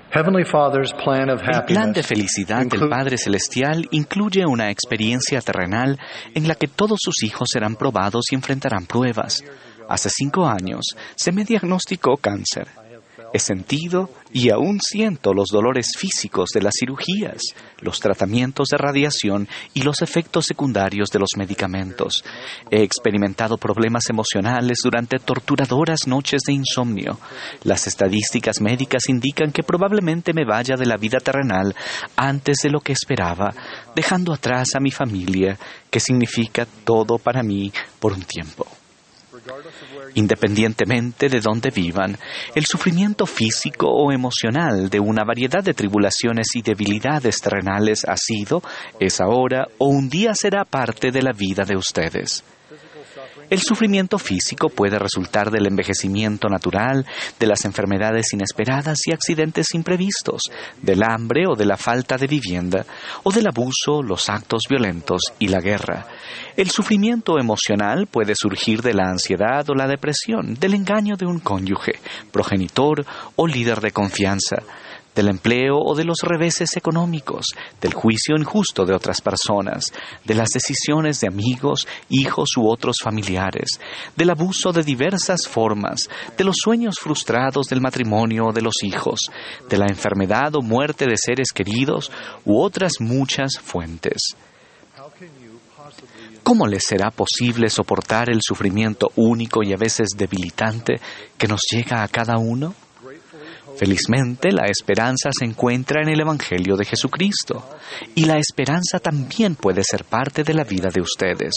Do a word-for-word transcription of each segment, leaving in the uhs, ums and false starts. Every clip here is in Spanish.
Heavenly Father's plan of El plan de happiness felicidad del includes Padre Celestial incluye una experiencia terrenal en la que todos sus hijos serán probados y enfrentarán pruebas. Hace cinco años se me diagnosticó cáncer. He sentido y aún siento los dolores físicos de las cirugías, los tratamientos de radiación y los efectos secundarios de los medicamentos. He experimentado problemas emocionales durante torturadoras noches de insomnio. Las estadísticas médicas indican que probablemente me vaya de la vida terrenal antes de lo que esperaba, dejando atrás a mi familia, que significa todo para mí por un tiempo. Independientemente de dónde vivan, el sufrimiento físico o emocional de una variedad de tribulaciones y debilidades terrenales ha sido, es ahora o un día será parte de la vida de ustedes. El sufrimiento físico puede resultar del envejecimiento natural, de las enfermedades inesperadas y accidentes imprevistos, del hambre o de la falta de vivienda, o del abuso, los actos violentos y la guerra. El sufrimiento emocional puede surgir de la ansiedad o la depresión, del engaño de un cónyuge, progenitor o líder de confianza, del empleo o de los reveses económicos, del juicio injusto de otras personas, de las decisiones de amigos, hijos u otros familiares, del abuso de diversas formas, de los sueños frustrados del matrimonio o de los hijos, de la enfermedad o muerte de seres queridos u otras muchas fuentes. ¿Cómo les será posible soportar el sufrimiento único y a veces debilitante que nos llega a cada uno? Felizmente, la esperanza se encuentra en el Evangelio de Jesucristo, y la esperanza también puede ser parte de la vida de ustedes.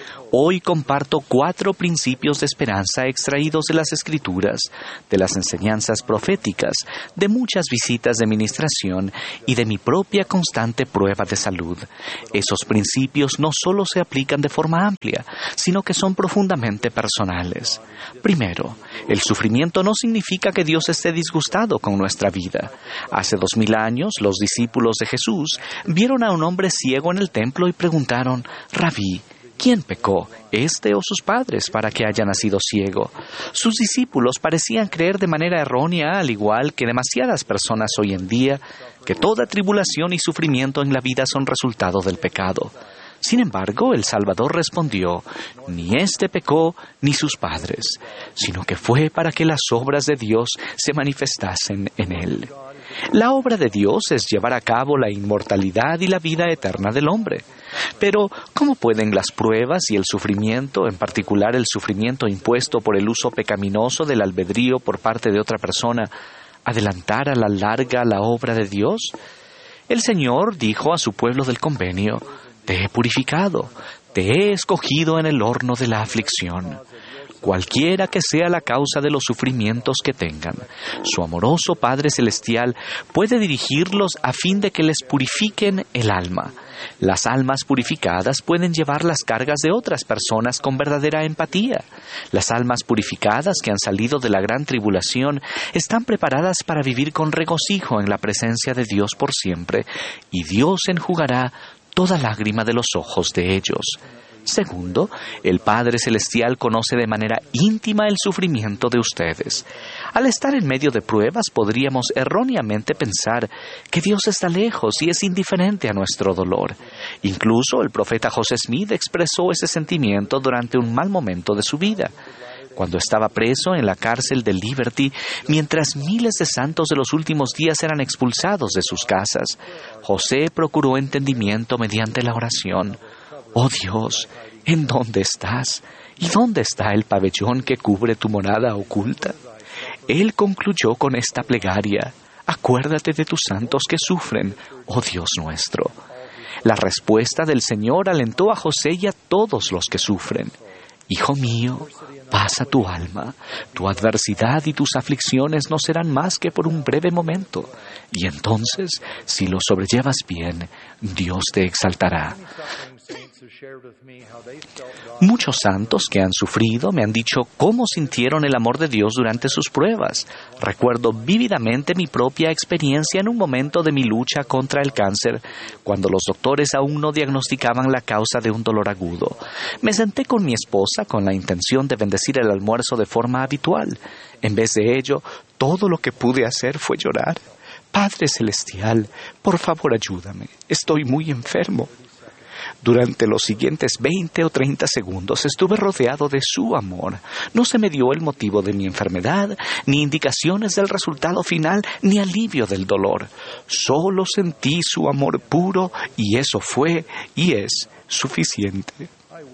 Hoy comparto cuatro principios de esperanza extraídos de las Escrituras, de las enseñanzas proféticas, de muchas visitas de ministración y de mi propia constante prueba de salud. Esos principios no solo se aplican de forma amplia, sino que son profundamente personales. Primero, el sufrimiento no significa que Dios esté disgustado con nuestra vida. Hace dos mil años, los discípulos de Jesús vieron a un hombre ciego en el templo y preguntaron: «Rabí, ¿quién pecó, este o sus padres, para que haya nacido ciego?». Sus discípulos parecían creer de manera errónea, al igual que demasiadas personas hoy en día, que toda tribulación y sufrimiento en la vida son resultado del pecado. Sin embargo, el Salvador respondió: «Ni éste pecó, ni sus padres, sino que fue para que las obras de Dios se manifestasen en él». La obra de Dios es llevar a cabo la inmortalidad y la vida eterna del hombre. Pero, ¿cómo pueden las pruebas y el sufrimiento, en particular el sufrimiento impuesto por el uso pecaminoso del albedrío por parte de otra persona, adelantar a la larga la obra de Dios? El Señor dijo a su pueblo del convenio: «Te he purificado, te he escogido en el horno de la aflicción». Cualquiera que sea la causa de los sufrimientos que tengan, su amoroso Padre Celestial puede dirigirlos a fin de que les purifiquen el alma. Las almas purificadas pueden llevar las cargas de otras personas con verdadera empatía. Las almas purificadas que han salido de la gran tribulación están preparadas para vivir con regocijo en la presencia de Dios por siempre, y Dios enjugará toda lágrima de los ojos de ellos. Segundo, el Padre Celestial conoce de manera íntima el sufrimiento de ustedes. Al estar en medio de pruebas, podríamos erróneamente pensar que Dios está lejos y es indiferente a nuestro dolor. Incluso el profeta José Smith expresó ese sentimiento durante un mal momento de su vida. Cuando estaba preso en la cárcel de Liberty, mientras miles de santos de los últimos días eran expulsados de sus casas, José procuró entendimiento mediante la oración. «Oh Dios, ¿en dónde estás? ¿Y dónde está el pabellón que cubre tu morada oculta?». Él concluyó con esta plegaria: «Acuérdate de tus santos que sufren, oh Dios nuestro». La respuesta del Señor alentó a José y a todos los que sufren: «Hijo mío, pasa tu alma, tu adversidad y tus aflicciones no serán más que por un breve momento, y entonces, si lo sobrellevas bien, Dios te exaltará». Muchos santos que han sufrido me han dicho cómo sintieron el amor de Dios durante sus pruebas. Recuerdo vívidamente mi propia experiencia en un momento de mi lucha contra el cáncer, cuando los doctores aún no diagnosticaban la causa de un dolor agudo. Me senté con mi esposa con la intención de bendecir el almuerzo de forma habitual. En vez de ello, todo lo que pude hacer fue llorar. Padre Celestial, por favor ayúdame, estoy muy enfermo. Durante los siguientes veinte o treinta segundos estuve rodeado de su amor. No se me dio el motivo de mi enfermedad, ni indicaciones del resultado final, ni alivio del dolor. Solo sentí su amor puro y eso fue y es suficiente.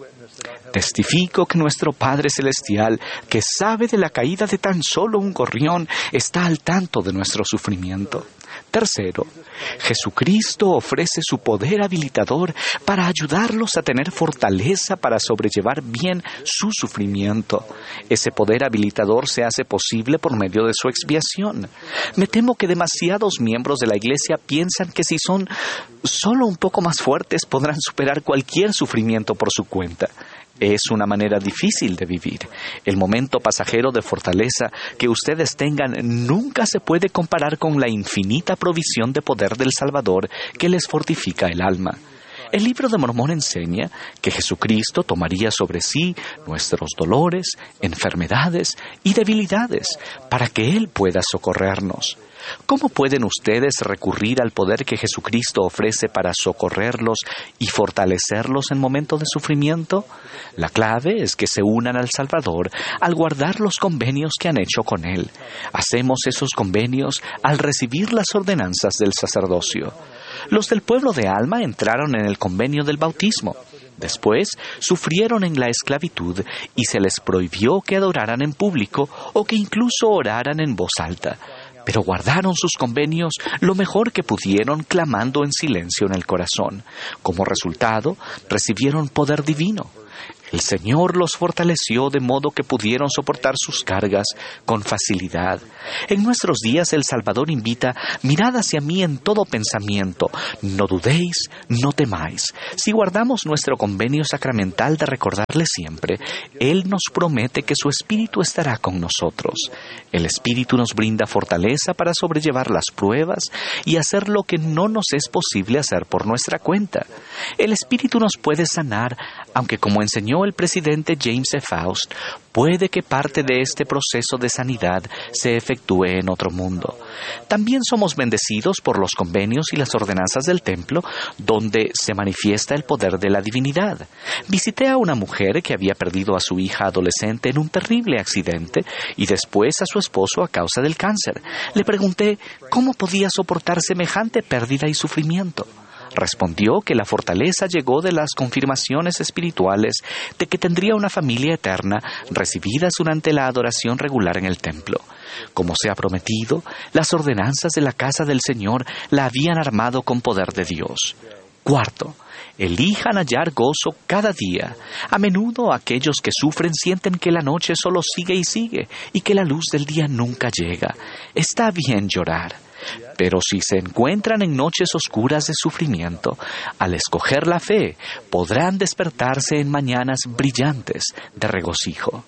Testifico que nuestro Padre Celestial, que sabe de la caída de tan solo un gorrión, está al tanto de nuestro sufrimiento. Tercero, Jesucristo ofrece su poder habilitador para ayudarlos a tener fortaleza para sobrellevar bien su sufrimiento. Ese poder habilitador se hace posible por medio de su expiación. Me temo que demasiados miembros de la Iglesia piensan que si son solo un poco más fuertes podrán superar cualquier sufrimiento por su cuenta. Es una manera difícil de vivir. El momento pasajero de fortaleza que ustedes tengan nunca se puede comparar con la infinita provisión de poder del Salvador que les fortifica el alma. El libro de Mormón enseña que Jesucristo tomaría sobre sí nuestros dolores, enfermedades y debilidades para que Él pueda socorrernos. ¿Cómo pueden ustedes recurrir al poder que Jesucristo ofrece para socorrerlos y fortalecerlos en momentos de sufrimiento? La clave es que se unan al Salvador al guardar los convenios que han hecho con Él. Hacemos esos convenios al recibir las ordenanzas del sacerdocio. Los del pueblo de Alma entraron en el convenio del bautismo. Después sufrieron en la esclavitud y se les prohibió que adoraran en público o que incluso oraran en voz alta. Pero guardaron sus convenios lo mejor que pudieron, clamando en silencio en el corazón. Como resultado, recibieron poder divino. El Señor los fortaleció de modo que pudieron soportar sus cargas con facilidad. En nuestros días el Salvador invita: mirad hacia mí en todo pensamiento, no dudéis, no temáis. Si guardamos nuestro convenio sacramental de recordarle siempre, Él nos promete que su Espíritu estará con nosotros. El Espíritu nos brinda fortaleza para sobrellevar las pruebas y hacer lo que no nos es posible hacer por nuestra cuenta. El Espíritu nos puede sanar, aunque como enseñó el presidente James E. Faust, puede que parte de este proceso de sanidad se efectúe en otro mundo. También somos bendecidos por los convenios y las ordenanzas del templo, donde se manifiesta el poder de la divinidad. Visité a una mujer que había perdido a su hija adolescente en un terrible accidente y después a su esposo a causa del cáncer. Le pregunté cómo podía soportar semejante pérdida y sufrimiento. Respondió que la fortaleza llegó de las confirmaciones espirituales de que tendría una familia eterna recibidas durante la adoración regular en el templo. Como se ha prometido, las ordenanzas de la casa del Señor la habían armado con poder de Dios. Cuarto, elijan hallar gozo cada día. A menudo aquellos que sufren sienten que la noche solo sigue y sigue y que la luz del día nunca llega. Está bien llorar. Pero si se encuentran en noches oscuras de sufrimiento, al escoger la fe, podrán despertarse en mañanas brillantes de regocijo.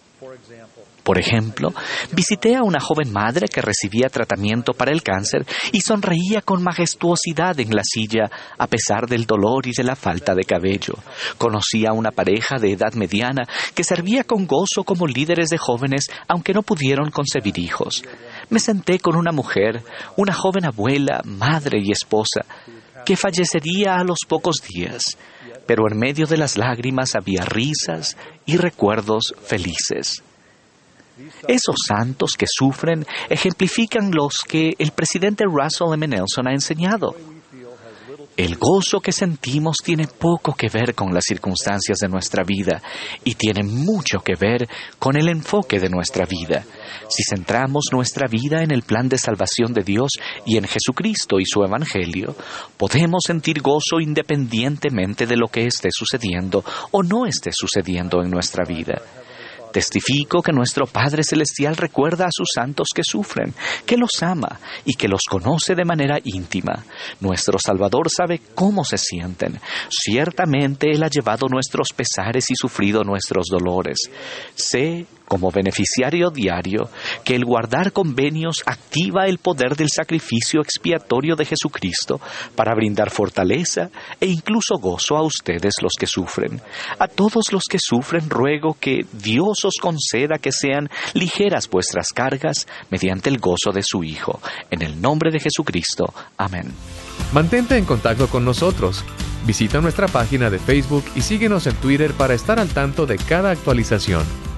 Por ejemplo, visité a una joven madre que recibía tratamiento para el cáncer y sonreía con majestuosidad en la silla a pesar del dolor y de la falta de cabello. Conocí a una pareja de edad mediana que servía con gozo como líderes de jóvenes aunque no pudieron concebir hijos. Me senté con una mujer, una joven abuela, madre y esposa, que fallecería a los pocos días, pero en medio de las lágrimas había risas y recuerdos felices. Esos santos que sufren ejemplifican los que el presidente Russell M. Nelson ha enseñado. El gozo que sentimos tiene poco que ver con las circunstancias de nuestra vida y tiene mucho que ver con el enfoque de nuestra vida. Si centramos nuestra vida en el plan de salvación de Dios y en Jesucristo y su Evangelio, podemos sentir gozo independientemente de lo que esté sucediendo o no esté sucediendo en nuestra vida. Testifico que nuestro Padre Celestial recuerda a sus santos que sufren, que los ama y que los conoce de manera íntima. Nuestro Salvador sabe cómo se sienten. Ciertamente Él ha llevado nuestros pesares y sufrido nuestros dolores. Sé como beneficiario diario que el guardar convenios activa el poder del sacrificio expiatorio de Jesucristo para brindar fortaleza e incluso gozo a ustedes los que sufren. A todos los que sufren ruego que Dios os conceda que sean ligeras vuestras cargas mediante el gozo de su Hijo. En el nombre de Jesucristo. Amén. Mantente en contacto con nosotros. Visita nuestra página de Facebook y síguenos en Twitter para estar al tanto de cada actualización.